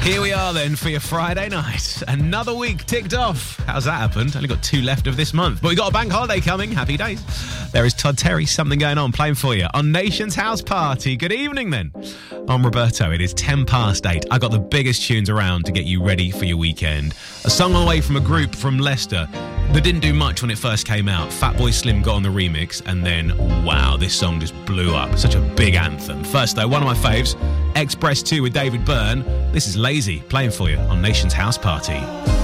Here we are then for your Friday night. Another week ticked off. How's that happened? Only got 2 left of this month. But we got a bank holiday coming. Happy days. There is Todd Terry, Something Going On, playing for you on Nation's House Party. Good evening then. I'm Roberto. It is 10 past 8. I got the biggest tunes around to get you ready for your weekend. A song away from a group from Leicester that didn't do much when it first came out. Fatboy Slim got on the remix and then, wow, this song just blew up. Such a big anthem. First though, one of my faves, Express 2 with David Byrne. This is Lazy, playing for you on Nation's House Party.